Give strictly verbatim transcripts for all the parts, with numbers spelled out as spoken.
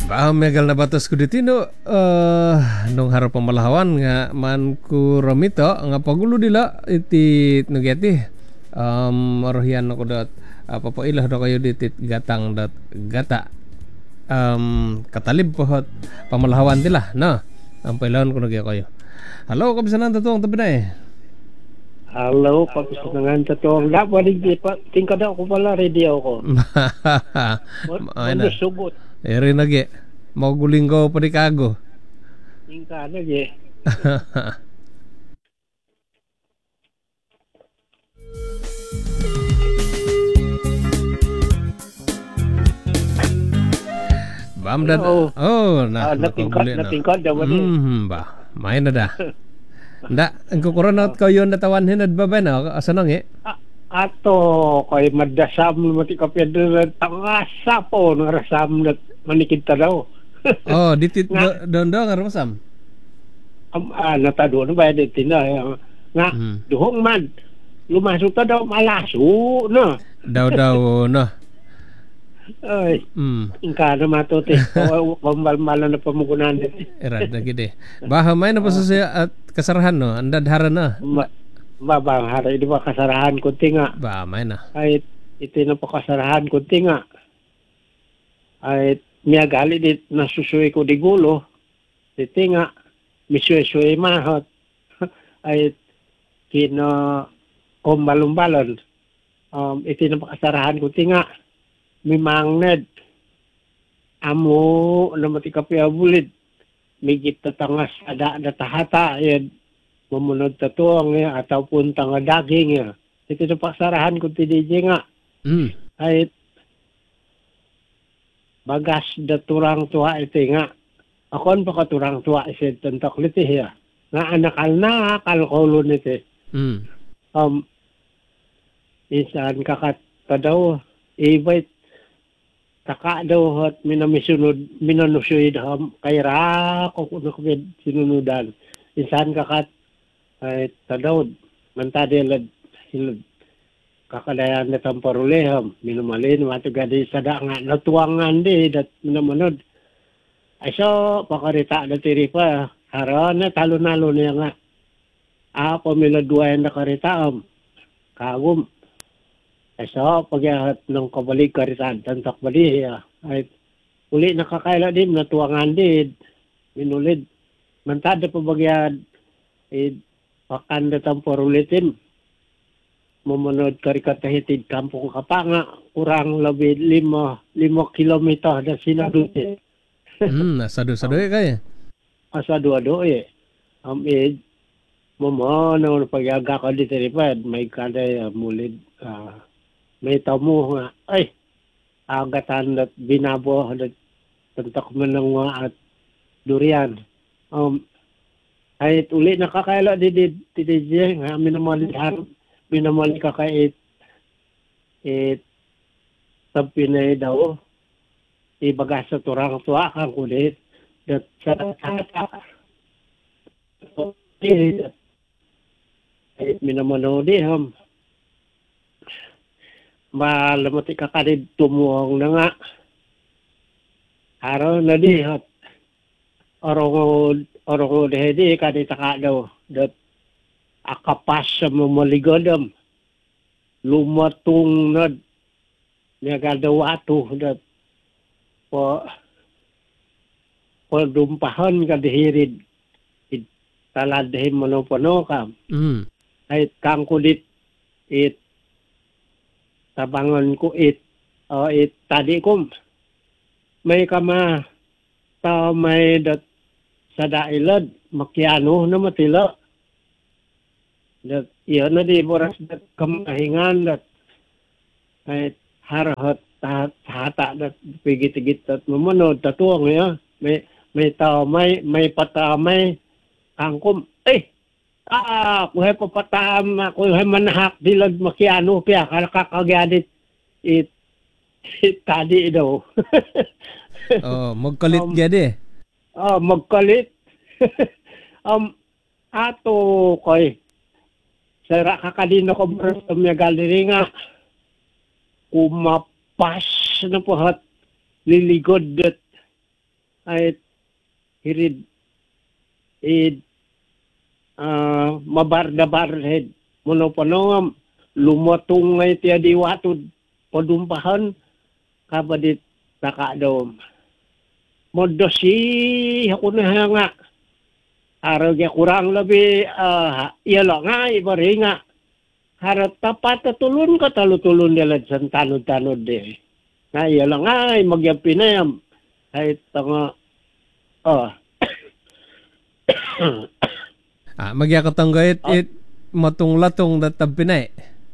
Ah, megal na batas ko dito no. Uh, nung harap pamalawan nga man ko ramito nga pagulo dila iti nugeti. Um marohian ako dat uh, papailah do kayo diti gatang dat gata. Um katalib po hot pamalawan dila no. Ang pailawan ko nagya kayo. Hello, kabisanan to ang tabi na eh. Hello, pagkasangan sa to. Ang labalig di pa. Tingkad ako pala, ready ako. Ay na. Sugot. Eri nagi. Magulinggo pa di kago. Tingkad nagi. Bam dan. Oh, nah. Natingkad, natingkad daw ni. Hmm, ba. Main na da. Nda, ang kukuranot ko yun natawan hinad ba ba na? Asanong eh? Ato, kay madasam mati kapya doon tangasa po ng rasam na manikid ta daw. Oh, ditit doon doon nga rasam? Um, ah, natado na ba dito na. Nga, hmm. Duhong man. Lumasok ta daw malaso, no? Daw daw, no? Ay, mm. Ingka na matuti. Kumbal-mala na pamugunan dito. Erad na gede. Baha may na pa sa siya at kasarahan no? Andad hara na. Ma Babang hara, di ba kasarahan kunti nga. Ba, may na. Ay, ito na pa kasarahan kunti nga. Ay, niya gali dit nasusuy ko di gulo. Ito nga, misuy-suy mahot. Ay, kina kumbalumbalon. Um, ito na pa kasarahan kunti nga. Mimang ned amo na matikapi abulid migit tatangas ada ada tahata yan mamunod tatuang ya ataw punta nga daging ya ito na paksarahan ko ti D J nga mm. Ay bagas da turang tuwa iti nga akon pa ka turang tuwa isi tentok liti ya nga anakal na kalkulo niti mm. um insan kakat daw ibait taka daw at minamisunod minanusuid ham kay ra ko kuno ko sinunudan insan kakat ay tadaw mantadilad hilod kakadayan na tamparuleham minumalin matugadi sada nga natuangan di dat minamanod ay so pakarita na tiripa hara na talo-nalo niya nga ako minaduayan na karitaam kagum ay so, pagyahat ng kabalik karisan, tantak bali, ay uli nakakaila din, natuangan din, minulid. Mantada pa bagyad, eh, pakanda tampor ulitin, mamunod karikatahitid kampong kapanga, kurang labid lima, lima kilometer na sinadutin. Hmm, asado-sado eh kaya? Asado-ado eh. Um, eh, mama, na pagyaga ka dito ripad, may kada mulid, ah, uh, may tamo nga, ay, agatan at binabo at tantak man ng mga at durian. Um, ay, uli nakakaila di di di di di nga, minamalihan, minamali ka kay it, it, tapinay daw, ibaga sa turang tuwa kang kulit, dat sa tata, ay, minamano di, um, malamati ka kanid tumuong na nga. Araw na di, at orong orong di, kanita ka daw, dat akapas sa mamaligodam, lumatong na, nagadawato, dat po, po dumpahan ka dihirid, taladhin mo ng pano ka. Mm. Ay, kang kulit, it, tabangan ko it uh, it tadi ko may kama ta may dat sa dailad makiano na matila dat iyan na di boras dat kamahingan dat ay harahat hata dat pigit-git at mamunod tatuang ya may may tao may may patamay kangkom eh Ah, kuhay pa patam, kuhay manahak dilad makiano kaya kakakagadit it, it tadi daw. Oh, magkalit um, gade. Oh, magkalit. um ato koy sara kakadino ko bro sa mga galeri nga kumapas na po hat liligod at ay hirid id uh, mabarda-barhed muno panong lumotong ngay tiya diwatod padumpahan kabadit takadom modosi ako na nga araw kaya kurang labi uh, iyala nga ibari nga harap tapat tulun ka talutulun nila sa tanod-tanod de nga iyala nga magyapinayam ay tanga oh ah, magyakatanggayit oh. It matunglatong datab pinay.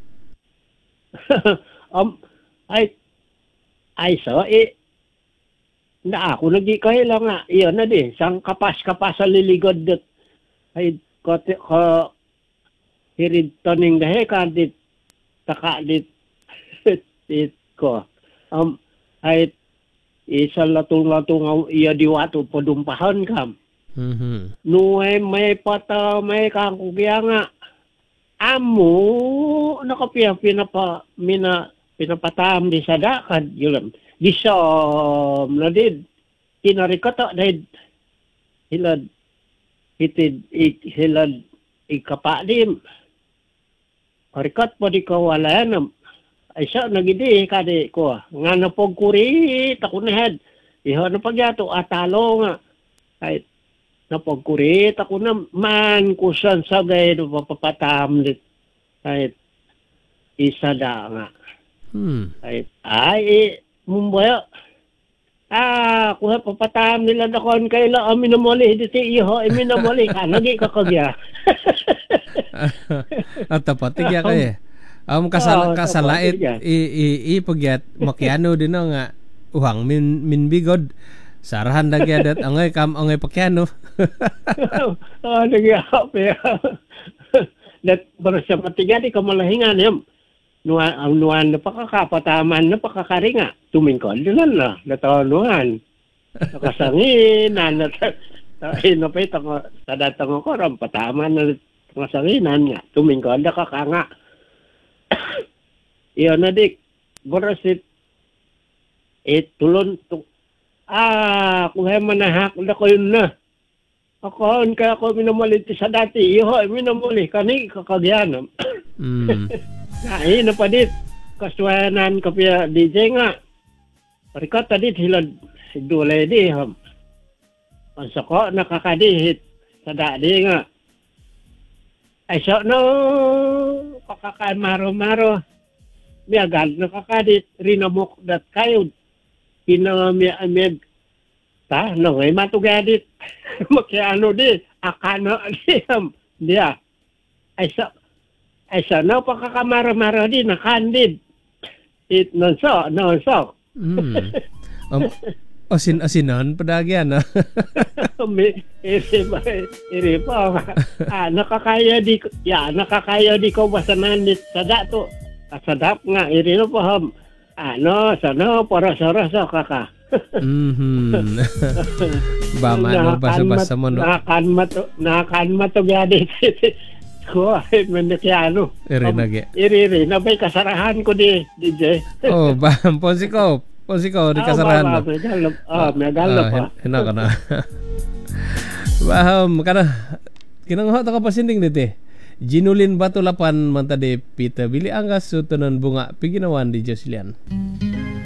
um, ay, ay so, eh, na ako nagikahila nga, iyon na di, sang kapas-kapas sa liligod dat, ay, ko, ko, hirid toning dahe, kadit, taka, dit, dit ko, um, ay, isa latong-latong iya diwato, padumpahan kam. Mm-hmm. Nuwe may pata may kangkugya nga amo nakapia pinapa mina pinapatam di sadakad yulam disom na did kinarikata did hilad hitid ik hilad ikapadim arikat pa di kawalanam ay siya nagidi kadi ko nga napog kuri takunahed iho na pagyato atalo nga ay napagkurit ako na man kusan sagay no papapatam dit kahit isa da nga hmm. kahit ay mumbayo ah kuha papatam nila na kon kaila amin na muli dito iho amin na muli ka nagi kakagya at tapatigya kay um kasala kasalait i i i pagyat makiano din nga uhang min min bigod sarahan dagyadat angay kam angay pakyano. Ah, nagyakap ya. Dat barasya matiga di kamalahingan yam. Nuan ang nuan na pakakapataman na pakakaringa. Tumingkol dinan na natanuan. Nakasanginan na ino pa ito sa datang ko ram pataman na nakasanginan nga. Tumingkol na kakanga. Iyon na dik barasit it tulon tu ah, kung hay manahak na ko yun na. Ako, kaya ako minamalit sa dati. Iho, minamuli. Kani, kakagyan. Mm. Ay, napadit. Kaswanan ka pia D J nga. Parikat tadit hilad. Dulay di. Ang sako, nakakadihit. Sa dati nga. Ay, so, no. Kakakain maro-maro. Miagad, nakakadit. Rinamok dat kayo. Kinamiyamid ta no ay matugadit makiano di akano di dia ay sa ay sa no pakakamara-mara di nakandid it non so non so mm. um, asin asinan padagyan na mi iri ba iri pa ah nakakaya di ya nakakaya di ko basanan dit sada to sadap nga iri no paham ano, sana para sarasa kaka. Mhm. Ba mano basa-basa mo no. Nakan mato, nakan mato gadi. Ko ay mendekiano. Iri nage. Iri na bay kasarahan ko di D J. Oh, ba posiko. Posiko di kasarahan. Ah, megalop. Ah, megalop pa. Hina kana. Baham kana kinangho ta ka pasinding dite. Jinulin Batulapan mantade pita bili anggas sutunan bunga piginawan di Joslian.